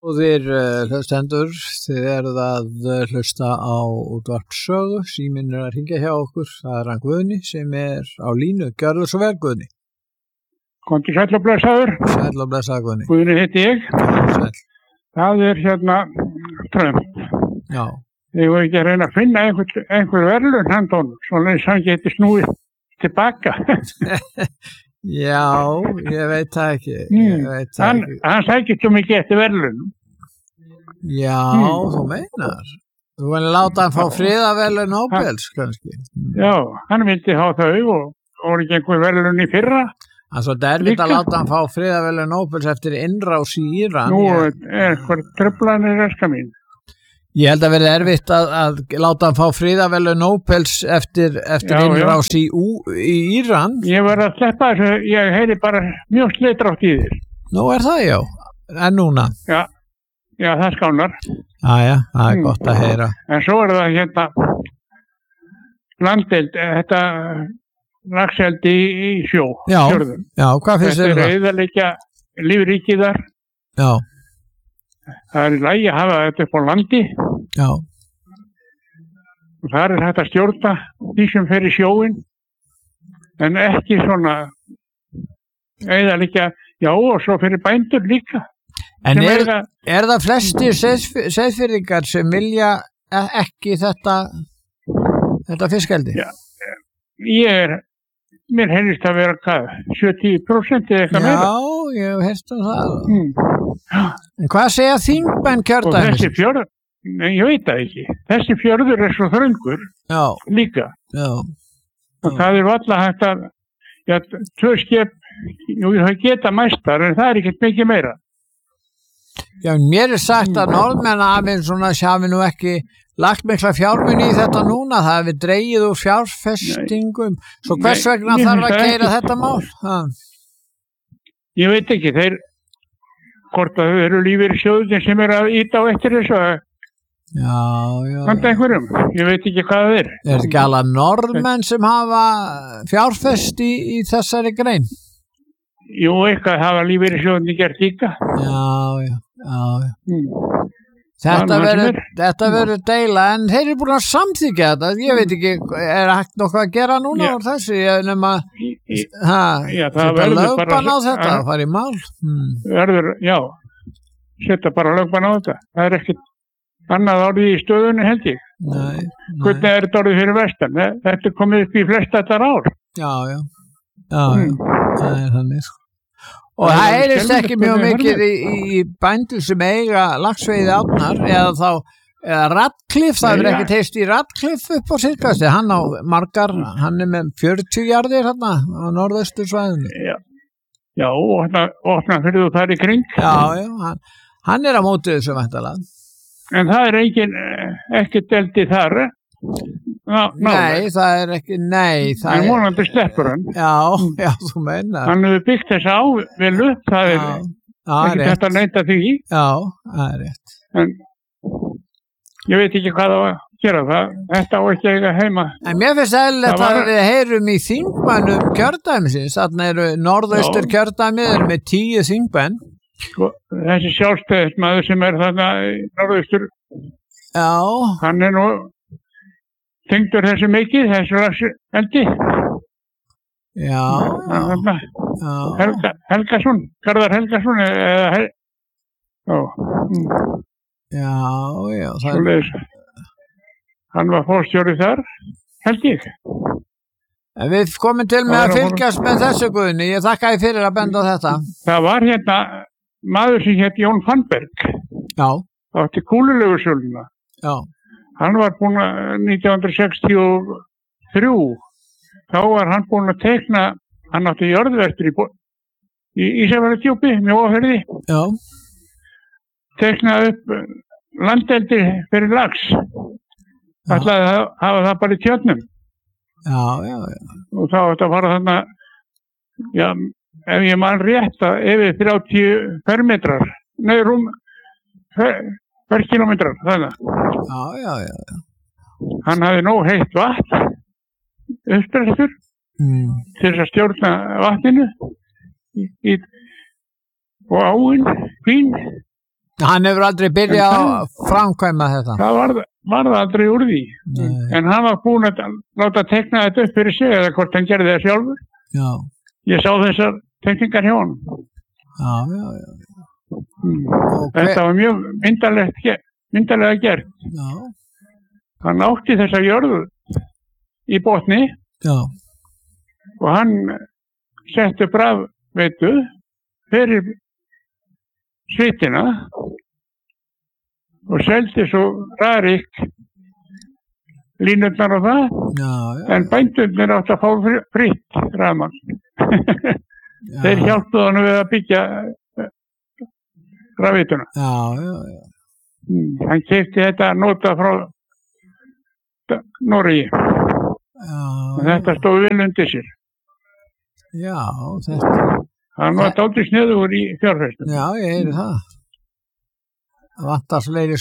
Góðir hlustendur, þið eruð að hlusta á útvarpssögu, síminn að hringja hjá okkur, það hann Guðni sem á línu, gjörðu svo vel Guðni. Komdu sæll og blessaður. Sæll og blessaður Guðni. Guðni heiti ég. Sæll. Það hérna Trump. Já. Ég var ekki að reyna að finna einhver verðlun handón, svona eins hann geti snúið tilbaka. Já, ég veit það ekki. Hann sækir svo mikið eftir verðlunum. Já, þú meinar. Þú vilja láta hann fá friðarverðlaun Nóbels, kannski. Já, hann vildi hafa þau og voru ekki einhver verðlun í fyrra. Það er svo derfitt að láta hann fá friðarverðlaun Nóbels eftir innrás í Íran. Nú er eitthvað truflanir raska mín. Ég held að verði erfitt að láta hann fá friðarverðlaun Nóbels eftir innrás í Íran. Ég var að sleppa þessu, ég heyri bara mjög slitrátt í þér. Nú er það, já. En núna? Já, það skánar. Jæja, það er gott að heyra. En svo er það hérna landeld, þetta laxeldi í sjó. Já, fjörðum. Já, hvað finnst þér það? Þetta er eyðileggja lífríkið þar. Já. Það er í lagi að hafa þetta upp á landi. Já. Og þar er hægt að stjórna því sem fer í sjóin, en ekki svona eyðileggja, já, og svo fyrir bændur líka. En er það flestir Seyðfirðingar sem vilja ekki þetta fiskeldi? Já, mér heyrist að vera hvað, 70% eða eitthvað meira. Já, ég hef heyrt það. En hvað segja þingmenn kjördæmis? Og þessi fjörður, ég veit það ekki, þessi fjörður er svo þröngur líka. Já. Og það er varla hægt að, já, 2 skip, það geta mæstar, en það er ekkert mikið meira. Já, mér er sagt að norðmenn hafi nú ekki lagt mikla fjármuni í þetta núna, það hefur dregið úr fjárfestingum, svo hvers vegna þarf að keyra þetta mál? Ég veit ekki, hvort að þau eru lífeyrissjóðir sem eru að ýta á eftir þessu handa einhverjum, ég veit ekki hvað það er. Er þetta ekki alveg norðmenn sem hafa fjárfest í þessari grein? Jú, eitthvað hafa lífeyrissjóðinni gert líka. Já. Þetta verður deila, en þeir eru búin að samþykja þetta, ég veit ekki, er hægt nokkuð að gera núna úr þessu, nema setja lögbann á þetta, það fara í mál. Setja bara lögbann á þetta, það er ekkert annað orðið í stöðunni held ég. Nei. Hvernig er þetta orðið fyrir vestan? Þetta er komið upp í flest þetta ár. Já, það er þannig. Og það heyrist ekki mjög mikið í bændur sem eiga laxveiði átnar eða Radcliffe, það er ekkert heist í Radcliffe upp á Sýrkasti, hann er með 40 jarðir hérna á norðaustursvæðinu. Já, og opna fyrir þú þar í kring. Já, hann er á móti þessu væntanlega. En það er ekkert eldi þar. Nei, það er ekki, en vonandi sleppur hann. Já, þú meinar. Hann hefur byggt þess á vel upp, það er ekki þetta að neita því. Já, það er rétt. En ég veit ekki hvað að gera það, þetta á ekki eiga heima. En mér finnst eðlilegt að við heyrum í þingmönnum kjördæmisins, þarna eru norðaustur kjördæmið með 10 þingmenn. Þessi sjálfstæðismaður sem er þarna í norðaustur, hann er nú tengdur þessu mikið, þessu eldi. Já. Helgason, Garðar Helgason Já. Svoleiðis. Hann var forstjóri þar, held ég. En við komum til með að fylgjast með þessu Guðni, ég þakka þér fyrir að benda á þetta. Það var hérna maður sem hét Jón Fannberg. Já. Átti kúlulegursöluna. Já. Hann var búinn að 1963, þá var hann búinn að teikna, hann átti jörðvertur í Ísafjarðardjúpi, Mjóafirði. Já. Teikna upp landeldi fyrir lax. Ætlaði að hafa það bara í tjörnum. Já. Og þá átti að fara þarna, ef ég man rétt, yfir 30 fermetrar, ferkilometrar, þannig. Já. Hann hafði nóg heitt vatn uppdrættur til þess að stjórna vatninu og áin, fín Hann hefur aldrei byrjað að framkvæma þetta. Það var aldrei úr því. En hann var búinn að láta tekna þetta upp fyrir sig eða hvort hann gerði það sjálfur. Já. Ég sá þessar tekningar hjá hann. Já. Þetta var mjög myndarlega gert. Já. Hann átti þessa jörðu í botni. Já. Og hann setti rafveitu fyrir sveitina og seldi svo Rarik línurnar og það. Já. En bændurnir átti að fá fritt rafmagn. Þeir hjálpuðu hann við að byggja rafveituna. Já. Hann keypti þetta nota frá Noregi. Þetta stóð vel undir sér. Já, þetta. Hann var dálítið sniðugur í fjárfestum. Já, ég heyri það. Það vantar fleiri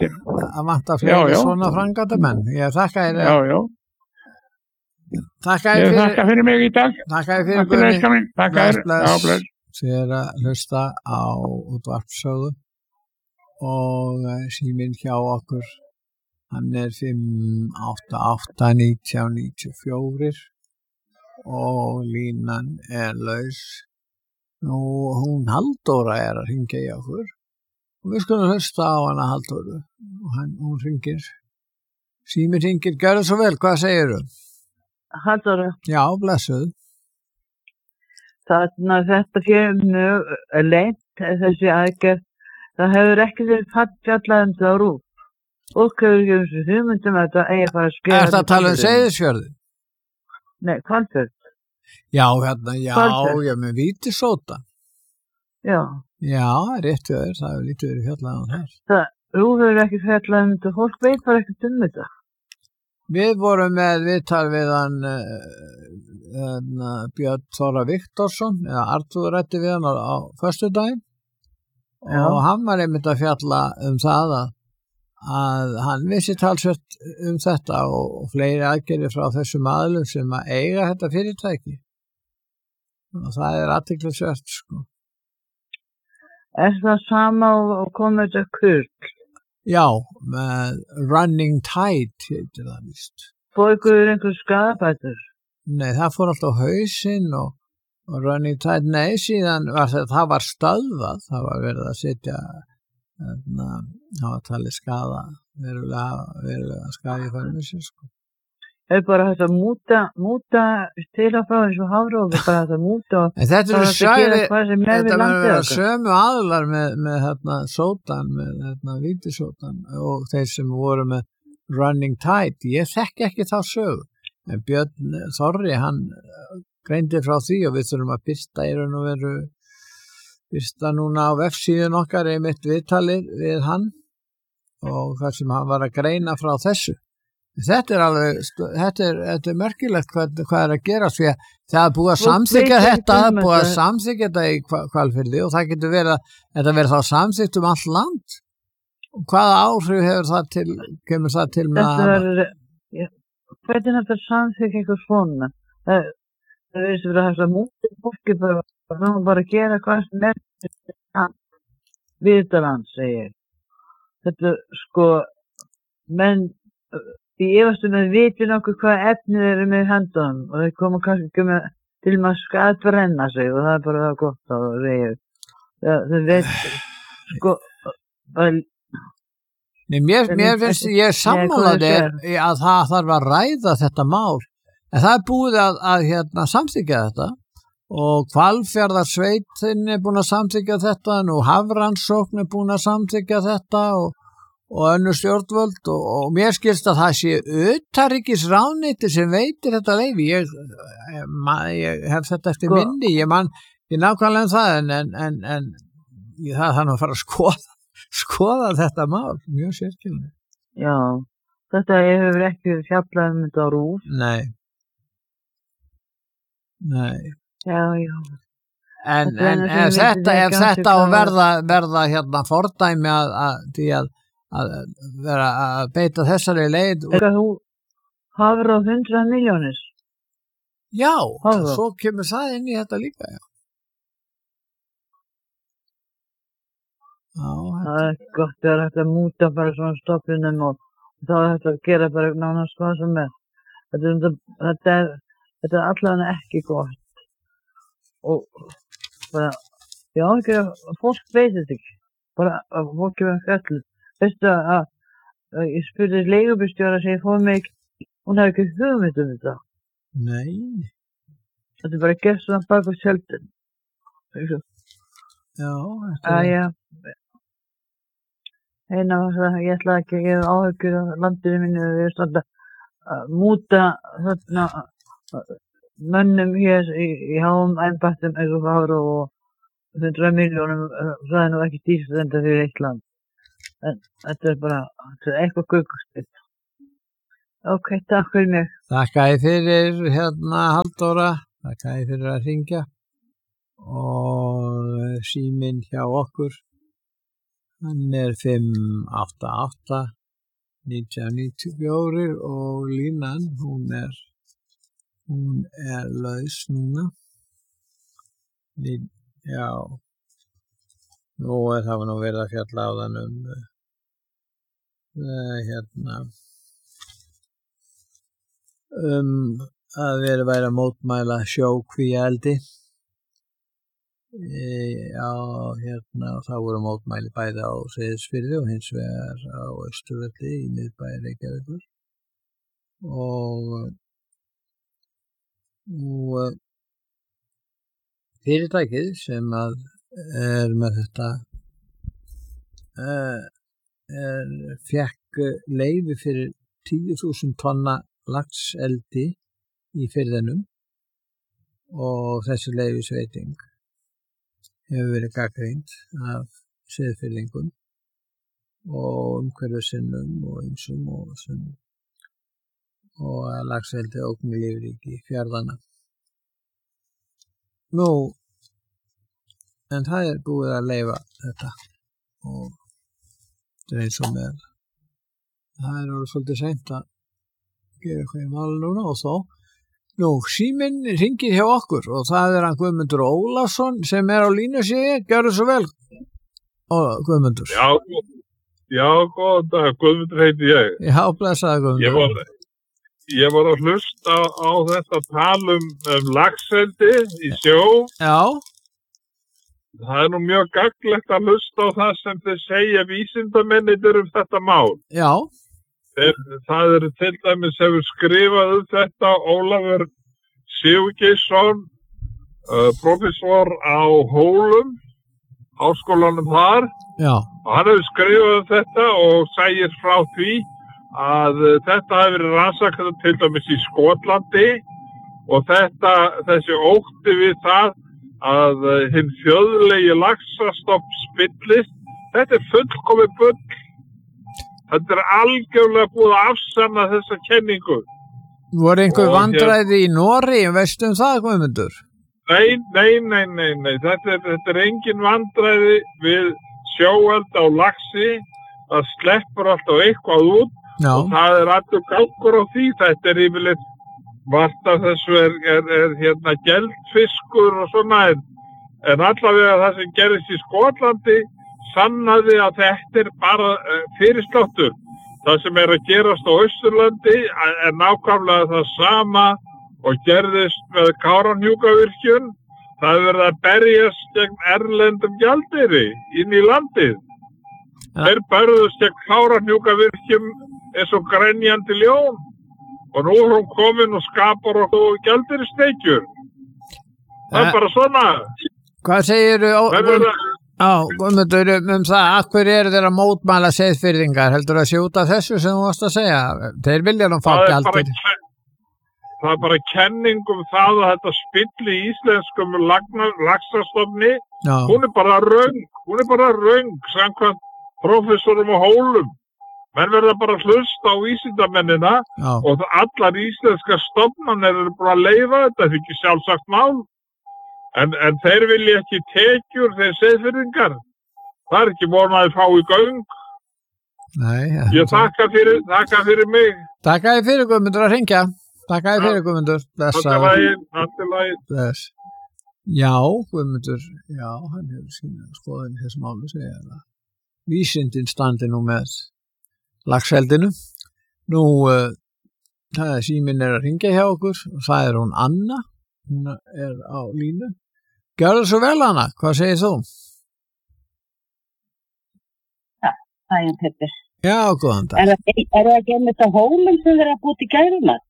svona framkvæmdamenn. Ég þakka þér. Já. Þakka fyrir mig í dag. Þakka þér fyrir Guðni. Þakka þér. Þér að hlusta á útvarpssögu og síminn hjá okkur. Hann 588-1994 og línan laus. Nú, hún Halldóra að hringja í okkur og við skulum hlusta á hana Halldóru og hún hringir. Síminn hringir, gjörðu svo vel, hvað segirðu? Halldóra. Já, blessuð. Þetta fyrir mjög leint, þessi aðgerð. Það hefur ekki verið fjallað það RÚV. Og hefur ekki þessu hugmyndum að þetta eigi bara að skera. Er það að tala Seyðisfjörð? Nei, Hvalfjörð. Já, með Vítisóta. Já. Já, rétt við þér, það hefur lítið verið fjallað á þess. RÚV hefur ekki fjallað þetta, fólk veit bara ekki þetta. Við vorum með viðtal við hann Björn Þóra Viktorsson, eða Artúr rætti við hann á föstudaginn og hann var einmitt að fjalla það að hann vissi talsvert þetta og fleiri aðgerðir frá þessum aðilum sem að eiga þetta fyrirtæki og það athyglisvert sko. Það sama og komið þetta kurl? Já, með Running Tide heitir það víst. Fór ykkur einhver skaðabætur? Nei, það fór alltaf á hausinn og Running Tide, nei, síðan það var stöðvað, það var verið að setja það var talið skaða verulega skaði í fyrir sér sko. Bara hægt að múta til að frá eins og Hafró bara hægt að múta og þetta eru sömu aðlar með sótan með Vítisótan og þeir sem voru með Running Tide ég þekki ekki þá sögu en Björn Þorri hann greindi frá því og við þurfum að birta í raun og veru birta núna á vefsíðun okkar einmitt viðtalið við hann og þar sem hann var að greina frá þessu. Þetta er merkilegt hvað að gera því að það er búið að samþykkja þetta í Hvalfirði og það getur verið að þetta verið þá samþykkt all land og hvaða áhrif hefur kemur það til með að hvernig þetta samþykkja eitthvað svona það verið sem verið að mútið fólki bara að gera hvað sem viðtalan segir þetta sko menn ég efast að viti nokkuð hvað efnið eru með hendunum og þeir koma kannski ekki til að skadbrenna sig og það er bara það gott að segja það veit sko mér finnst ég sammála þér að það þarf að ræða þetta mál en það er búið að samþykkja þetta og Hvalfjarðarsveitin er búin að samþykkja þetta og Hafrannsókn er búin að samþykkja þetta og önnur stjórnvöld og mér skilst að það sé utanríkisráðuneyti sem veitir þetta leyfi ég hef þetta eftir minni ég nákvæmlega það en það þarf að fara að skoða þetta mál mjög sérkjörlega. Já, þetta hefur ekki fjallað þetta á RÚV. Nei. Já. En ef þetta á verða fordæmi að vera að beita þessari leið. Þú hafur á 100 milljónir. Já, svo kemur það inn í þetta líka, já. Það gott þegar hægt að múta bara svona stofnunum og þá hægt að gera bara nánast hvað sem Þetta er allavega ekki gott. Og bara, já, ekki að fólk veit þetta ekki. Bara að fólk er fjallu. Veistu að ég spurði leigubílstjóra sem ég fór mig ekki, hún hefði ekki hugmynd þetta. Nei. Þetta er bara gert svona bak á tjöldin. Já, eina var það, ég ætla ekki, ég hef áhyggjur af landinu mínu og ég er svona að múta þarna mönnum hér í háum embættum eins og Fáró og 100 milljónum, það er nú ekki dýrt enda fyrir eitt land. En þetta er bara, þetta er eitthvað guggustið. Ok, takk fyrir mig. Þakkaði fyrir Halldóra, þakkaði fyrir að hringja og síminn hjá okkur, hann er 588-1994 og línan, hún er laus núna. Já, nú það var nú verið að fjalla á þann að verið væri að mótmæla sjókvíaeldi. Já, það voru mótmæli bæði á Seyðisfirði og hins vegar á Austurvelli í miðbæ Reykjavíkur. Og fyrirtækið sem að er með þetta fékk leyfi fyrir 10.000 tonna laxeldi í firðinum og þessi leyfisveiting hefur verið gagnrýnd af Seyðfirðingum og umhverfissinnum og ýmsum og að laxeldi ógni lífríki fjarðanna. Nú, en það er búið að leyfa þetta og þetta er eins og með það er orðið svolítið seint að gera eitthvað í málinu núna og þó. Nú, síminn hringir hjá okkur og það er hann Guðmundur Ólafsson sem er á línu sig. Gjörðu svo vel, Guðmundur. Já, góðan dag, Guðmundur heiti ég. Já, blessaði Guðmundur. Ég var að hlusta á þetta tal um laxeldi í sjó. Já. Það er nú mjög gagnlegt að hlusta á það sem þið segja vísindamennir þetta mál. Já. Það eru til dæmis hefur skrifað þetta Ólafur Sigurgeirsson, professor á Hólum, háskólanum þar. Já. Og hann hefur skrifað þetta og segir frá því að þetta hefur verið rannsakað til dæmis í Skotlandi og þessi ótti við það að hinn þjóðlegi laxastofn spillist, þetta er fullkomið bull. Þetta er algjörlega búið að afsanna þessa kenningu. Voru einhver vandræði í Noregi, veistu það, Guðmundur? Nei. Þetta er engin vandræði við sjóeld á laxi. Það sleppur alltaf eitthvað út. Já. Og það er allur gangur á því. Þetta er yfirleitt vart af þessu er geldfiskur og svona. En allavega það sem gerist í Skotlandi sannaði að þetta er bara fyrirsláttur. Það sem er að gerast á Austurlandi er nákvæmlega það sama og gerðist með Kárahnjúkavirkjun. Það er verið að berjast gegn erlendum gjaldeyri inn í landið. Ja. Þeir börðust gegn Kárahnjúkavirkjun eins og grenjandi ljón. Og nú er hún komin og skapar okkur gjaldeyristekjur. Það er bara svona. Hvað segirðu? Guðmundur, það, af hverju eru þeir að mótmæla Seyðfirðingar? Heldur það sé út af þessu sem þú varst að segja? Þeir vilja nú fá gjaldeyri. Það er bara kenning það að þetta spilli í íslenskum laxastofni. Hún er bara röng, samkvæmt professorum á Hólum. Menn verða bara að hlusta á vísindamennina og allar íslenska stofnanir eru bara að leyfa þetta, þetta er ekki sjálfsagt mál. En þeir vilja ekki tekjur, þeir Seyðfirðingar. Það er ekki vonað að fá í göng. Nei. Ég þakka fyrir mig. Þakkaði fyrir Guðmundur að hringja. Þakkaði fyrir Guðmundur. Alltaf lagið. Bless. Já, Guðmundur. Já, hann hefur sína skoðun í þessu máli, segja það. vísindin standi nú með laxeldinu. Nú, það síminn að hringja hjá okkur og það hún Anna, hún á línu. Gjörðu svo vel, Anna, hvað segir þú? Ja, það Petur. Já, góðan dag. Er það ekki einmitt á hólum sem þeir að búið til gærumat?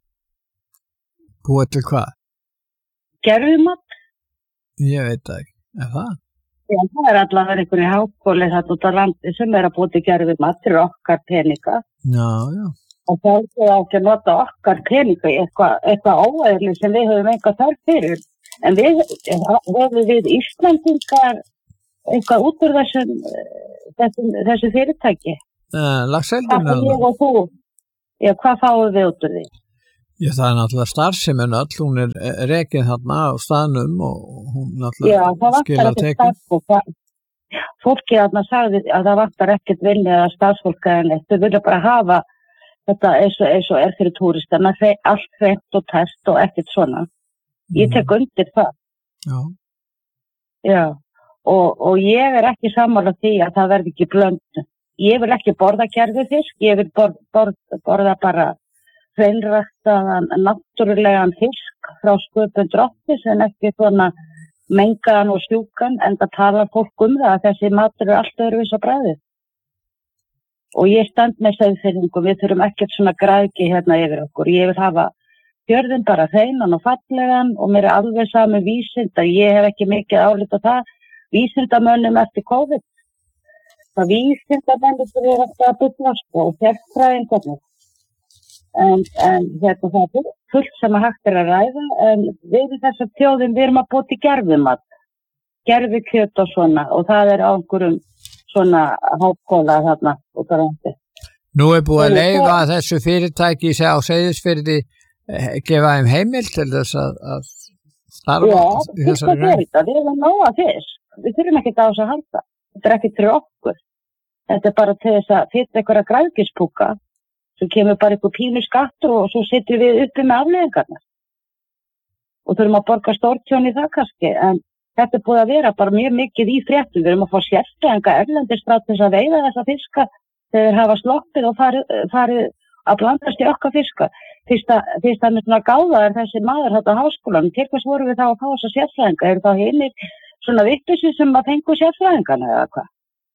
Búið til hvað? Gærumat? Ég veit það ekki, það? Já, það allavega einhverju háskóli það út á landi sem að búið til gærumat fyrir okkar peninga. Já. Og þá er ekki að nota okkar peninga í eitthvað óæðli sem við höfum eitthvað þarf fyrir. En við Íslandingar eitthvað út úr þessu fyrirtæki. Laxeldinu? Ég og þú. Já, hvað fáum við út úr því? Já, það náttúrulega starfsemin öll, hún rekin þarna á staðnum og hún náttúrulega skilar tekið. Fólki þarna sagði að það vantar ekkert vilja að starfsfólk en þau vilja bara hafa þetta eins og fyrir túristana, allt hreint og tært og ekkert svona. Ég tek undir það. Já, og ég ekki sammála því að það verði ekki blöndu. Ég vil ekki borða gervifisk, ég vil borða bara hreinræktaðan, náttúrulegan fisk frá sköpun drottins en ekki svona mengaðan og sjúkan, en það talar fólk það að þessi matur allt öðruvísi á bragðið. Og ég stend með Seyðfirðingum, við þurfum ekkert svona græðgi hérna yfir okkur. Ég vil hafa fjörðin bara hreinan og fallegan og mér alveg sami vísinda. Ég hef ekki mikið álit á það. Vísindamönnum eftir COVID. Það vísindamönnum alltaf að byggast og sérfræðingarnir. En það fullt sem að hægt að ræða, en við þessar þjóðum við erum að búa til gervimat, gervikjöt og svona, og það á einhverjum svona háskóla þarna út á landi. Nú búið að leyfa að þessu fyrirtæki á Seyðisfirði gefa þeim heimild til þess að starfa í þessari reynd. Já, við erum nóga fisk, við þurfum ekki á þess að halda, þetta ekki fyrir okkur, þetta bara til þess að fyrir einhverja græðgispúka. Svo kemur bara einhver pínu skattur og svo sitjum við uppi með afleiðingarnar. Og þurfum að borga stórtjón í það kannski, en þetta búið að vera bara mjög mikið í fréttum. Við erum að fá sérfræðinga erlendis frá þess að veiða þessa fiska þegar þeir hafa sloppið og farið að blandast í okkar fiska. Fyrst að með svona gáða þessi maður þetta á háskólanum, til hvers vorum við þá að fá þessa sérfræðinga? Eru þá hinir svona vitlausir sem að fengu sérfræðingana eða hvað?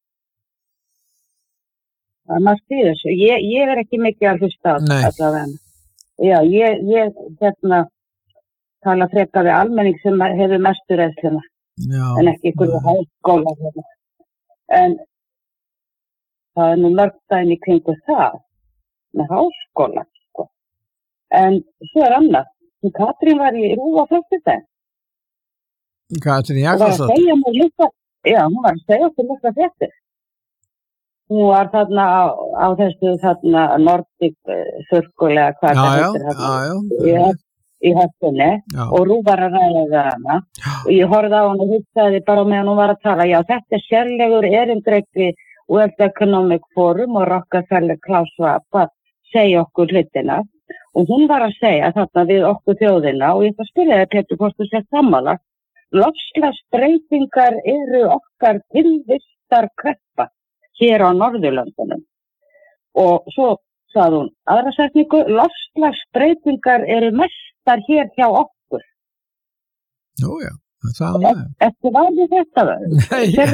Það maður stýður þessu. Ég ekki mikið að hlusta á allavega. Já, ég tala frekar við almenning sem hefur mestu reyðsluna. En ekki einhverju háskóla. En það nú mörg dæmi kringu það með háskóla. Sko. En svo annað. Katrín var í RÚV á föstudaginn. Katrín Jakobsson? Hún var að segja okkur líka fréttir. Hún var þarna á þessu þarna Nordic Circle eða hvað það heitir þarna í höftunni og RÚV var að ræða hana og ég horfði á hana og hugsaði bara meðan hún var að tala, já þetta sérlegur erindreki World Economic Forum og Rockefeller Klaus Schwab að segja okkur hlutina og hún var að segja þarna við okkur þjóðina og ég ætla að spyrja þig Pétur hvort þú sér sammála, loftslagsbreytingar eru okkar tilvistar kreppa hér á Norðurlöndunum og svo sagði hún aðra setningu, loftslagsbreytingar eru mestar hér hjá okkur. Já, það var það. Eftir varði þetta? Nei, já.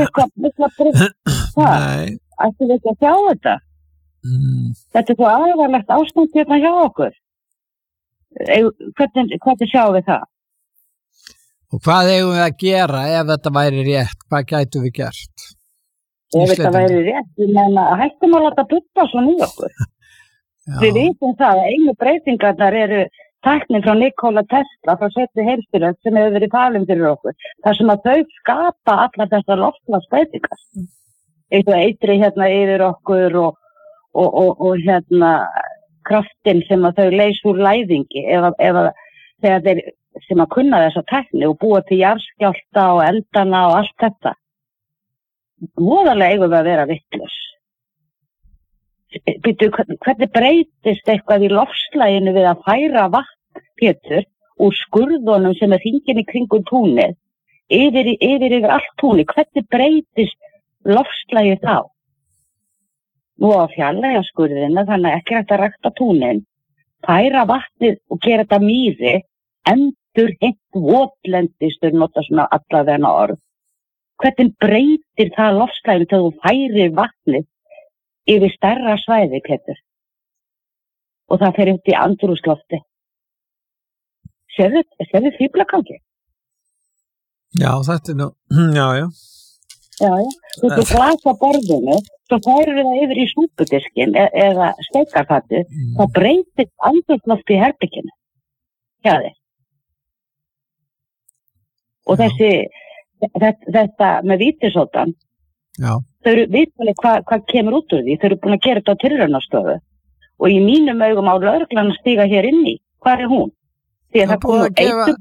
Nei. Ættu við ekki að sjá þetta? Þetta svo alvarlegt ástand hérna hjá okkur. Hvernig sjáum við það? Og hvað eigum við að gera ef þetta væri rétt? Hvað gætu við gert? Ef þetta væri rétt, ég menna að hættum að láta butta svona í okkur. Við vitum það að einu breytingarnar eru tæknin frá Nikola Tesla frá seinni heimsstyrjöld sem hefur verið talin fyrir okkur. Það sem að þau skapa allar þessar loftslagsbreytingar. Eitthvað eitri hérna yfir okkur og hérna kraftin sem að þau leysa úr læðingi þegar þeir sem að kunna þessa tækni og búa til jarðskjálfta og eldana og allt þetta. Voðalega eigum við að vera vitlaus. Hvernig breytist eitthvað í loftslaginu við að færa vatn, Pétur, úr skurðunum sem hringinn í kringum túnið yfir allt túnið? Hvernig breytist loftslagið þá? nú á fjarlægja skurðina, þannig ekki hægt að rækta túnin, færa vatnið og gera þetta mýri, endur heitt votlendistur, nota svona allavegna orð. Hvernig breytir það loftslaginu þegar þú færir vatnið yfir stærra svæði, Pétur? Og það fer upp í andrúmslofti. Sérðu fíflagangi? Já, þetta nú, já. Já, þú glasa borðinu, svo færir það yfir í súpudiskin eða steikarfattu, þá breytir andrúmslofti í herbygginu. Hjá þér. Og þetta með vítisóttan, þau eru vitanlega hvað kemur út úr því, þau eru búin að gera þetta á tilraunastofu og í mínum augum á lögreglan að stíga hér inn í, hvað er hún? Því að það kom